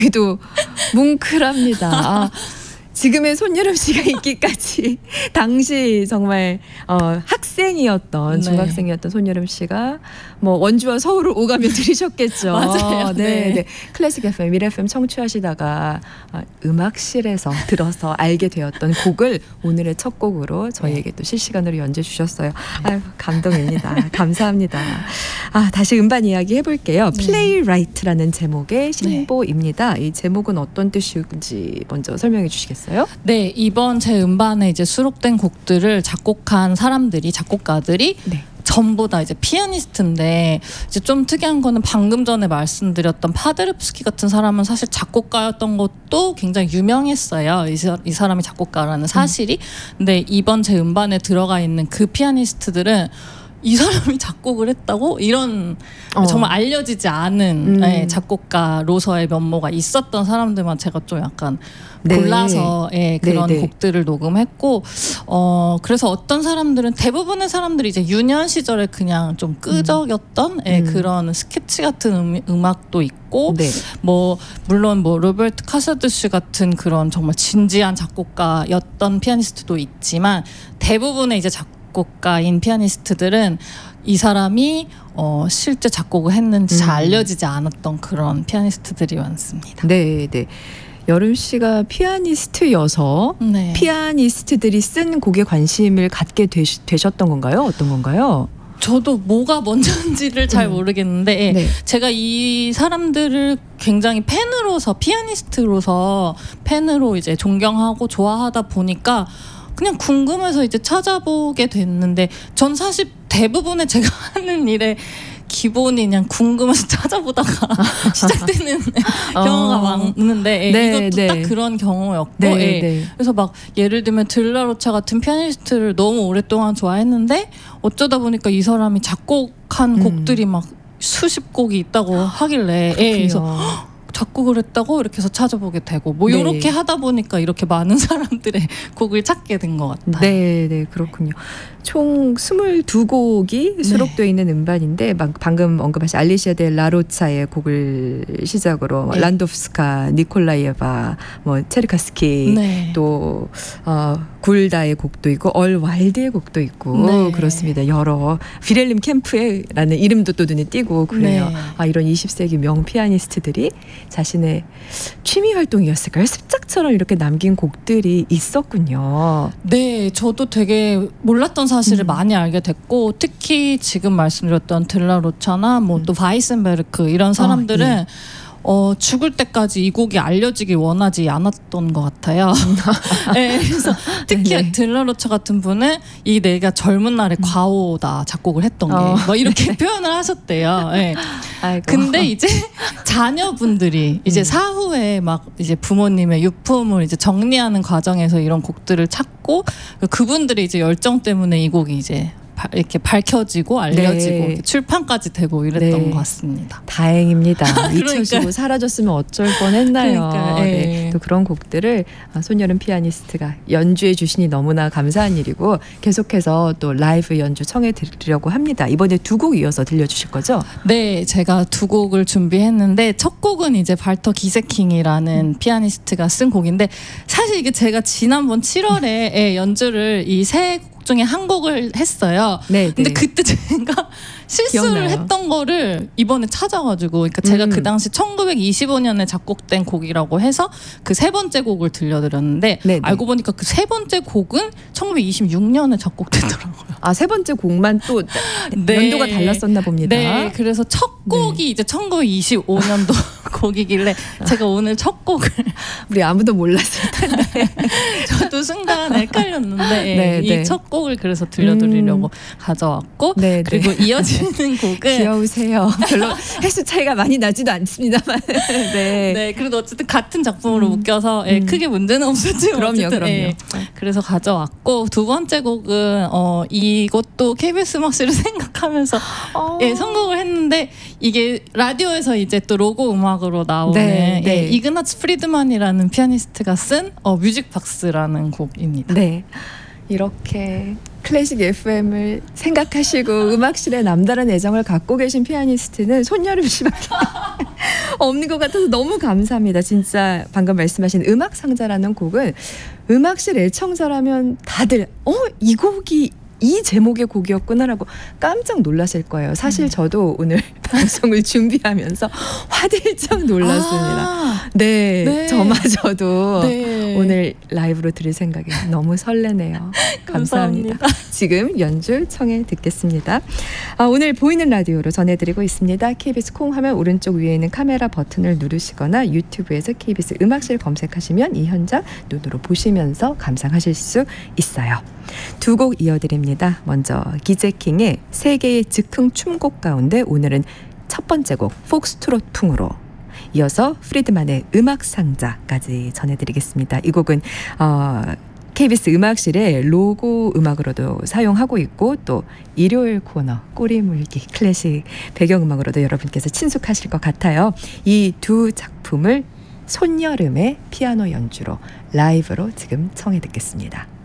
도 뭉클합니다. 지금의 손여름 씨가 있기까지 당시 정말 학생이었던 네. 중학생이었던 손여름 씨가 뭐 원주와 서울을 오가며 들으셨겠죠. 맞아요. 네, 네. 클래식 FM, 미래 FM 청취하시다가 음악실에서 들어서 알게 되었던 곡을 오늘의 첫 곡으로 저희에게 또 실시간으로 연주해 주셨어요. 아유, 감동입니다. 감사합니다. 다시 음반 이야기 해볼게요. 네. 플레이라이트라는 제목의 신보입니다. 이 제목은 어떤 뜻인지 먼저 설명해 주시겠어요? 네, 이번 제 음반에 이제 수록된 곡들을 작곡한 작곡가들이 네. 전부 다 이제 피아니스트인데, 이제 좀 특이한 거는 방금 전에 말씀드렸던 파데르프스키 같은 사람은 사실 작곡가였던 것도 굉장히 유명했어요. 이 사람이 작곡가라는 사실이. 근데 이번 제 음반에 들어가 있는 그 피아니스트들은 이 사람이 작곡을 했다고? 이런 정말 알려지지 않은 작곡가로서의 면모가 있었던 사람들만 제가 좀 약간 골라서 그런 곡들을 녹음했고, 그래서 어떤 사람들은, 대부분의 사람들이 이제 유년 시절에 그냥 좀 끄적였던 그런 스케치 같은 음악도 있고, 뭐 물론 뭐 로베르트 카사두시 같은 그런 정말 진지한 작곡가였던 피아니스트도 있지만, 대부분의 이제 작곡가인 피아니스트들은 이 사람이 실제 작곡을 했는지 잘 알려지지 않았던 그런 피아니스트들이 많습니다. 네, 네. 여름 씨가 피아니스트여서 피아니스트들이 쓴 곡에 관심을 갖게 되셨던 건가요? 어떤 건가요? 저도 뭐가 먼저인지를 잘 모르겠는데 제가 이 사람들을 굉장히 피아니스트로서 팬으로 이제 존경하고 좋아하다 보니까 그냥 궁금해서 이제 찾아보게 됐는데, 전 사실 대부분의 제가 하는 일에 기본이 그냥 궁금해서 찾아보다가 시작되는 경우가 많은데, 이것도 딱 그런 경우였고, 그래서 막 예를 들면 들라로차 같은 피아니스트를 너무 오랫동안 좋아했는데, 어쩌다 보니까 이 사람이 작곡한 곡들이 막 수십 곡이 있다고 하길래, 그래서 작곡을 했다고 이렇게 해서 찾아보게 되고, 뭐 이렇게 하다 보니까 이렇게 많은 사람들의 곡을 찾게 된 것 같아요. 네, 그렇군요. 총 22곡이 수록되어 있는 음반인데, 방금 언급하신 알리시아 델 라로차의 곡을 시작으로 란도프스카, 니콜라이에바, 뭐 체르카스키, 또 굴다의 곡도 있고 얼왈드의 곡도 있고 그렇습니다. 여러 비렐림 캠프라는 이름도 또 눈에 띄고 그래요. 이런 20세기 명 피아니스트들이 자신의 취미 활동이었을까요? 습작처럼 이렇게 남긴 곡들이 있었군요. 네, 저도 되게 몰랐던 사실을 많이 알게 됐고, 특히 지금 말씀드렸던 들라로차나 뭐 또 바이센베르크 이런 사람들은 죽을 때까지 이 곡이 알려지길 원하지 않았던 것 같아요. 그래서 특히 들라로차 같은 분은 이 내가 젊은 날의 과오다 작곡을 했던 게 뭐 이렇게 표현을 하셨대요. 근데 이제 자녀분들이 이제 사후에 막 이제 부모님의 유품을 이제 정리하는 과정에서 이런 곡들을 찾고, 그분들의 이제 열정 때문에 이 곡이 이제 이렇게 밝혀지고 알려지고 출판까지 되고 이랬던 것 같습니다. 다행입니다. 잊혀지고 사라졌으면 어쩔 뻔했나요? 또 그런 곡들을 손여름 피아니스트가 연주해 주시니 너무나 감사한 일이고, 계속해서 또 라이브 연주 청해 드리려고 합니다. 이번에 2곡 이어서 들려주실 거죠? 네, 제가 2곡을 준비했는데, 첫 곡은 이제 발터 기세킹이라는 피아니스트가 쓴 곡인데, 사실 이게 제가 지난번 7월에 연주를 이 세 곡 중에 한 곡을 했어요. 근데 그때 제가 실수를 했던 거를 이번에 찾아가지고, 그러니까 제가 그 당시 1925년에 작곡된 곡이라고 해서 그 세 번째 곡을 들려드렸는데, 알고 보니까 그 세 번째 곡은 1926년에 작곡됐더라고요. 세 번째 곡만 또 연도가 달랐었나 봅니다. 네, 그래서 첫 곡이 이제 1925년도 곡이길래 제가 오늘 첫 곡을 우리 아무도 몰랐을 텐데 저도 순간 헷갈렸는데 이 첫 곡을 그래서 들려드리려고 가져왔고, 그리고 이어지는 곡은 귀여우세요. 별로 횟수 차이가 많이 나지도 않습니다만 그래도 어쨌든 같은 작품으로 묶여서 크게 문제는 없었지만 그럼요. 그래서 가져왔고, 두 번째 곡은 이것도 KBS 음악실을 생각하면서 선곡을 했는데, 이게 라디오에서 이제 또 로고 음악으로 나오는 이그나츠 프리드만이라는 피아니스트가 쓴 뮤직박스라는 곡입니다. 이렇게 클래식 FM을 생각하시고 음악실에 남다른 애정을 갖고 계신 피아니스트는 손여름 씨밖에 없는 것 같아서 너무 감사합니다. 진짜 방금 말씀하신 음악상자라는 곡은 음악실 애청자라면 다들 이 곡이 이 제목의 곡이었구나라고 깜짝 놀라실 거예요. 사실 저도 오늘 방송을 준비하면서 화들짝 놀랐습니다. 네, 저마저도 오늘 라이브로 들을 생각에 너무 설레네요. 감사합니다. 지금 연주 청해 듣겠습니다. 오늘 보이는 라디오로 전해드리고 있습니다. KBS 콩 하면 오른쪽 위에 있는 카메라 버튼을 누르시거나 유튜브에서 KBS 음악실 검색하시면 이 현장 눈으로 보시면서 감상하실 수 있어요. 두 곡 이어드립니다. 먼저 기제킹의 세 개의 즉흥 춤곡 가운데 오늘은 첫 번째 곡 폭스트롯풍으로, 이어서 프리드만의 음악상자까지 전해드리겠습니다. 이 곡은 KBS 음악실의 로고 음악으로도 사용하고 있고 또 일요일 코너 꼬리물기 클래식 배경음악으로도 여러분께서 친숙하실 것 같아요. 이 두 작품을 손여름의 피아노 연주로 라이브로 지금 청해 듣겠습니다.